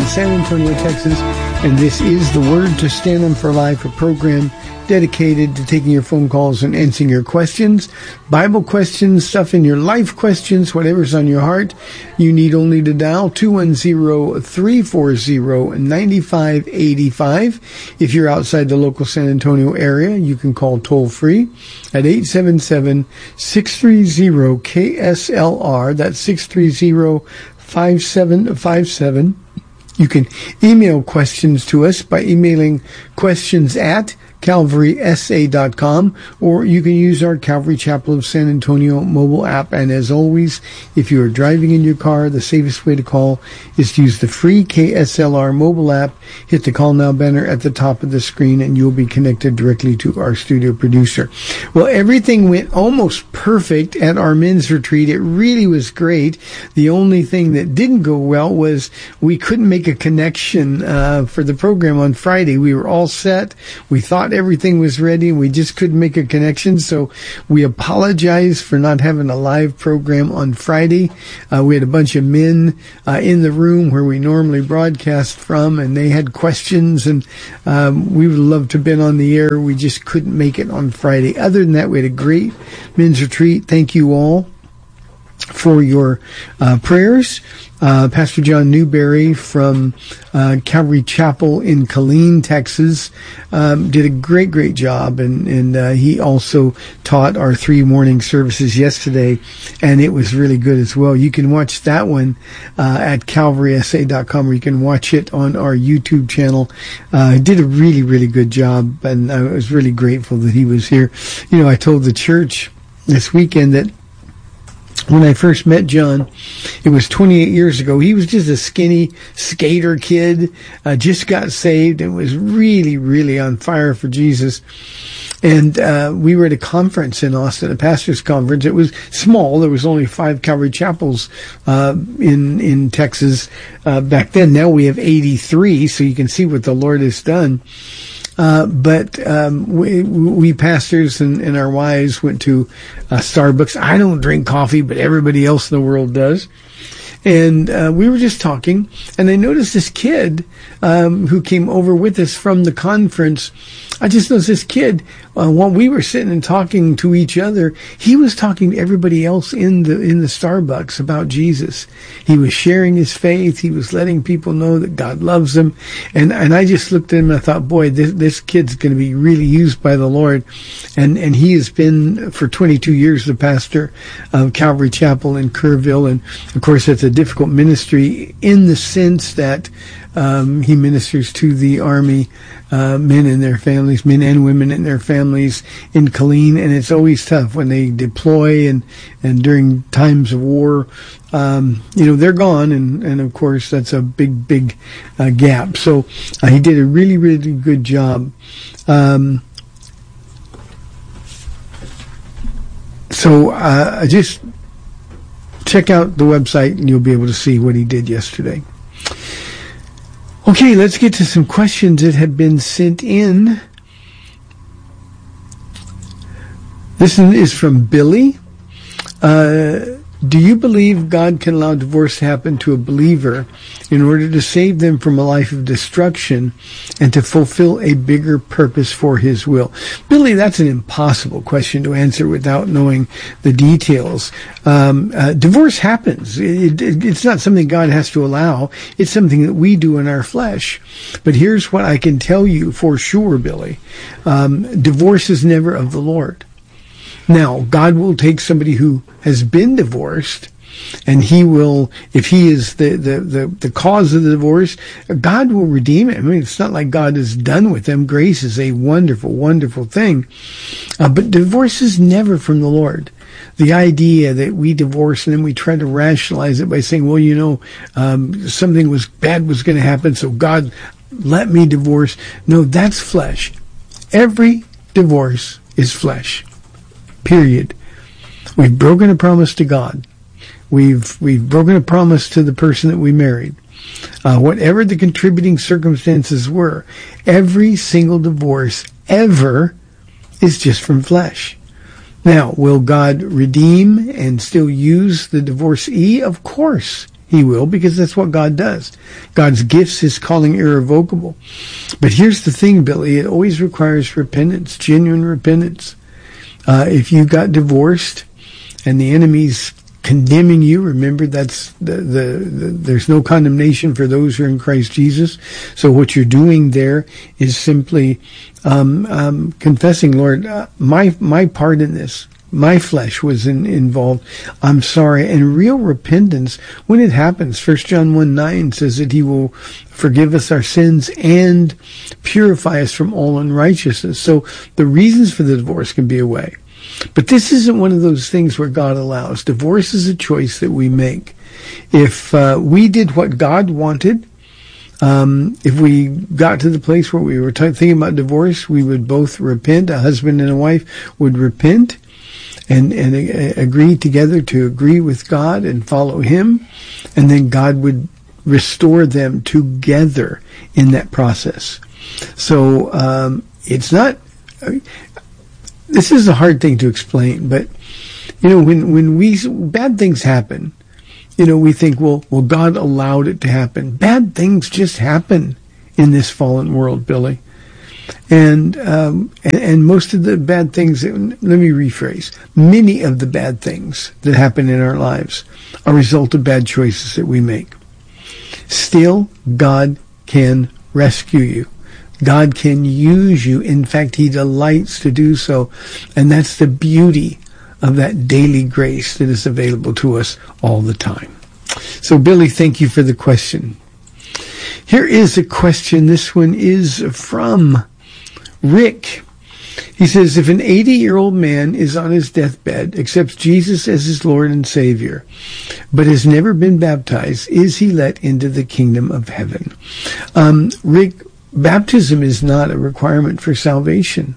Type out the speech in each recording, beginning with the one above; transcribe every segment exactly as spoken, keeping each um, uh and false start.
San Antonio, Texas, and this is the Word to Stand On for Life, a program dedicated to taking your phone calls and answering your questions, Bible questions, stuff in your life questions, whatever's on your heart. You need only to dial two one zero, three four zero, nine five eight five. If you're outside the local San Antonio area, you can call toll free at eight seven seven, six three zero, K S L R. That's six three zero, five seven five seven. You can email questions to us by emailing questions at calvary s a dot com, or you can use our Calvary Chapel of San Antonio mobile app. And as always, if you are driving in your car, the safest way to call is to use the free K S L R mobile app. Hit the Call Now banner at the top of the screen, and you'll be connected directly to our studio producer. Well, everything went almost perfect at our men's retreat. It really was great. The only thing that didn't go well was we couldn't make a connection uh, for the program on Friday. We were all set. We thought everything was ready. We just couldn't make a connection, so we apologize for not having a live program on Friday. Uh, we had a bunch of men uh, in the room where we normally broadcast from, and they had questions, and um, we would love to have been on the air. We just couldn't make it on Friday. Other than that, we had a great men's retreat. Thank you all for your uh, prayers. Uh, Pastor John Newberry from uh, Calvary Chapel in Killeen, Texas, um, did a great, great job, and and uh, he also taught our three morning services yesterday, and it was really good as well. You can watch that one uh, at calvary s a dot com, or you can watch it on our YouTube channel. Uh, he did a really, really good job, and I was really grateful that he was here. You know, I told the church this weekend that when I first met John, it was twenty-eight years ago. He was just a skinny skater kid, uh, just got saved and was really, really on fire for Jesus. And uh, we were at a conference in Austin, a pastor's conference. It was small. There was only five Calvary Chapels uh, in in Texas uh, back then. Now we have eighty-three, so you can see what the Lord has done. Uh, but um, we, we pastors and, and our wives went to uh, Starbucks. I don't drink coffee, but everybody else in the world does. And uh, we were just talking, and I noticed this kid um, who came over with us from the conference. I just noticed this kid, uh, while we were sitting and talking to each other, he was talking to everybody else in the in the Starbucks about Jesus. He was sharing his faith. He was letting people know that God loves them. And and I just looked at him and I thought, boy, this, this kid's going to be really used by the Lord. And and he has been, for twenty-two years, the pastor of Calvary Chapel in Kerrville. And, of course, it's a difficult ministry in the sense that um, he ministers to the Army uh, men and their families, men and women and their families in Killeen, and it's always tough when they deploy and, and during times of war. Um, you know, they're gone, and, and of course that's a big, big uh, gap. So uh, he did a really, really good job. Um, so uh, just check out the website, and you'll be able to see what he did yesterday. Okay, let's get to some questions that have been sent in. This one is from Billy. Uh, do you believe God can allow divorce to happen to a believer in order to save them from a life of destruction and to fulfill a bigger purpose for his will? Billy, that's an impossible question to answer without knowing the details. Um, uh, divorce happens. It, it, it's not something God has to allow. It's something that we do in our flesh. But here's what I can tell you for sure, Billy. Um, divorce is never of the Lord. Now, God will take somebody who has been divorced, and he will, if he is the, the, the, the cause of the divorce, God will redeem it. I mean, it's not like God is done with them. Grace is a wonderful, wonderful thing. Uh, but divorce is never from the Lord. The idea that we divorce and then we try to rationalize it by saying, well, you know, um, something was bad was going to happen, so God let me divorce. No, that's flesh. Every divorce is flesh. Period. We've broken a promise to God. We've we've broken a promise to the person that we married. Uh, whatever the contributing circumstances were, every single divorce ever is just from flesh. Now, will God redeem and still use the divorcee? Of course He will, because that's what God does. God's gifts, his calling, irrevocable. But here's the thing, Billy. It always requires repentance, genuine repentance. Uh, if you got divorced and the enemy's condemning you, remember that's the, the, the there's no condemnation for those who are in Christ Jesus. So what you're doing there is simply um, um, confessing, Lord, uh, my my part in this. My flesh was in, involved. I'm sorry. And real repentance, when it happens, First John one nine says that he will forgive us our sins and purify us from all unrighteousness. So the reasons for the divorce can be a way. But this isn't one of those things where God allows. Divorce is a choice that we make. If uh, we did what God wanted, um, if we got to the place where we were t- thinking about divorce, we would both repent. A husband and a wife would repent and, and uh, agree together to agree with God and follow him. And then God would restore them together in that process. So um, it's not... Uh, This is a hard thing to explain, but, you know, when, when we, bad things happen, you know, we think, well, well, God allowed it to happen. Bad things just happen in this fallen world, Billy. And, um, and, and most of the bad things, let me rephrase, many of the bad things that happen in our lives are a result of bad choices that we make. Still, God can rescue you. God can use you. In fact, he delights to do so. And that's the beauty of that daily grace that is available to us all the time. So, Billy, thank you for the question. Here is a question. This one is from Rick. He says, if an eighty-year-old man is on his deathbed, accepts Jesus as his Lord and Savior, but has never been baptized, is he let into the kingdom of heaven? Um, Rick, baptism is not a requirement for salvation.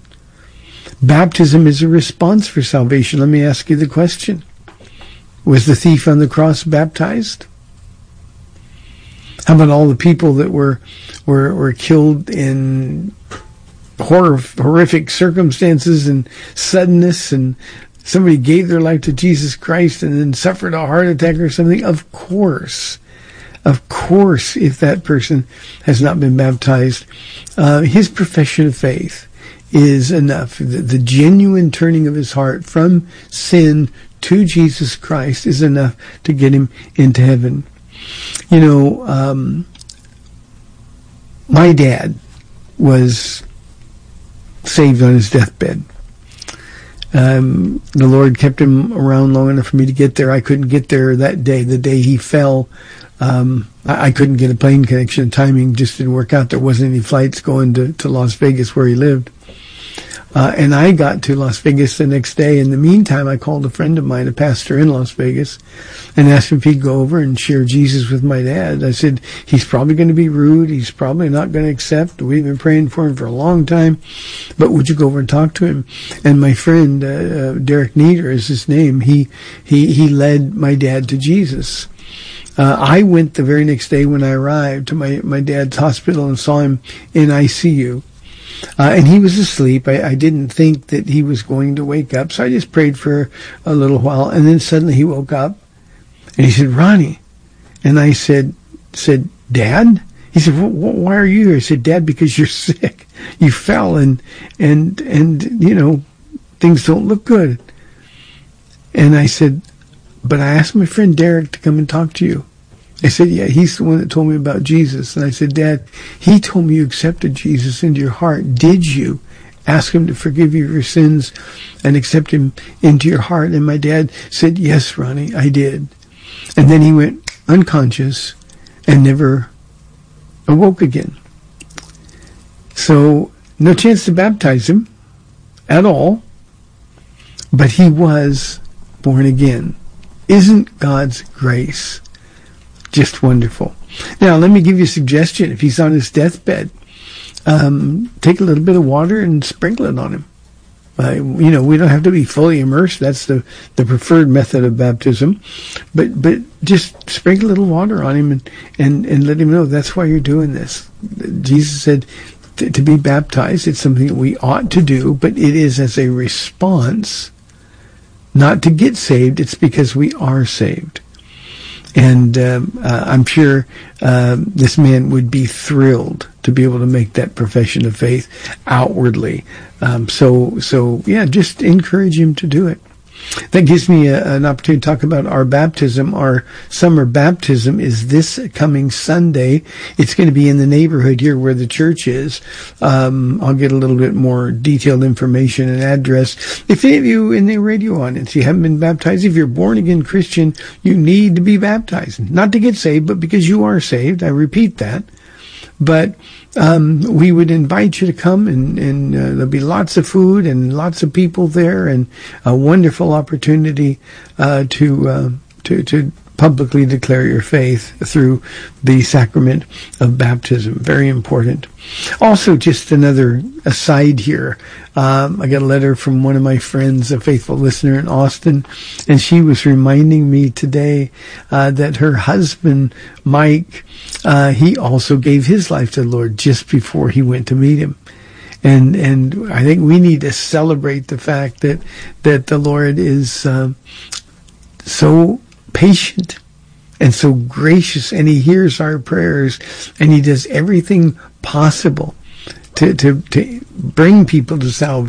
Baptism is a response for salvation. Let me ask you the question. Was the thief on the cross baptized? How about all the people that were were, were killed in horror, horrific circumstances and suddenness, and somebody gave their life to Jesus Christ and then suffered a heart attack or something? Of course. Of course, if that person has not been baptized, uh, his profession of faith is enough. The, the genuine turning of his heart from sin to Jesus Christ is enough to get him into heaven. You know, um, my dad was saved on his deathbed. Um, the Lord kept him around long enough for me to get there. I couldn't get there that day. The day he fell, um, I, I couldn't get a plane connection. Timing just didn't work out. There wasn't any flights going to, to Las Vegas where he lived. Uh, and I got to Las Vegas the next day. In the meantime, I called a friend of mine, a pastor in Las Vegas, and asked him if he'd go over and share Jesus with my dad. I said, he's probably going to be rude. He's probably not going to accept. We've been praying for him for a long time. But would you go over and talk to him? And my friend, uh, uh, Derek Nieder is his name, he, he, he led my dad to Jesus. Uh, I went the very next day when I arrived to my, my dad's hospital and saw him in I C U. Uh, and he was asleep. I, I didn't think that he was going to wake up, so I just prayed for a little while, and then suddenly he woke up, and he said, Ronnie. And I said, said, Dad? He said, well, why are you here? I said, Dad, because you're sick. You fell, and, and, and, you know, things don't look good. And I said, but I asked my friend Derek to come and talk to you. I said, yeah, he's the one that told me about Jesus. And I said, Dad, he told me you accepted Jesus into your heart. Did you ask him to forgive you your sins and accept him into your heart? And my dad said, yes, Ronnie, I did. And then he went unconscious and never awoke again. So no chance to baptize him at all, but he was born again. Isn't God's grace just wonderful? Now, let me give you a suggestion. If he's on his deathbed, um, take a little bit of water and sprinkle it on him. Uh, you know, we don't have to be fully immersed. That's the, the preferred method of baptism. But but just sprinkle a little water on him and, and, and let him know that's why you're doing this. Jesus said to, to be baptized, it's something that we ought to do, but it is as a response, not to get saved. It's because we are saved. And um, uh, I'm sure uh, this man would be thrilled to be able to make that profession of faith outwardly. Um, so, so yeah, just encourage him to do it. That gives me a, an opportunity to talk about our baptism. Our summer baptism is this coming Sunday. It's going to be in the neighborhood here where the church is. Um, I'll get a little bit more detailed information and address. If any of you in the radio audience, you haven't been baptized, if you're a born-again Christian, you need to be baptized. Not to get saved, but because you are saved. I repeat that. But um, we would invite you to come, and, and uh, there'll be lots of food and lots of people there, and a wonderful opportunity uh, to uh, to to publicly declare your faith through the sacrament of baptism. Very important. Also, just another aside here. Um, I got a letter from one of my friends, a faithful listener in Austin, and she was reminding me today uh, that her husband, Mike, uh, he also gave his life to the Lord just before he went to meet him. And and I think we need to celebrate the fact that that the Lord is uh, so patient and so gracious, and he hears our prayers, and he does everything possible to to, to bring people to salvation.